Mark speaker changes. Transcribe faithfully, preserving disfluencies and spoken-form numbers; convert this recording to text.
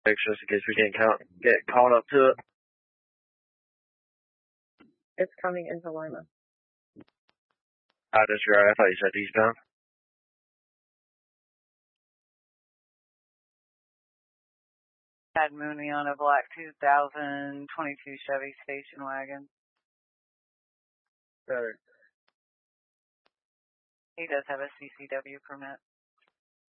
Speaker 1: just in case we can't count, get caught up to it.
Speaker 2: It's coming into Lima.
Speaker 1: I disregard. I thought you said eastbound.
Speaker 3: Had Mooney on a black two thousand twenty-two Chevy station wagon.
Speaker 1: Better.
Speaker 3: He does have a C C W permit.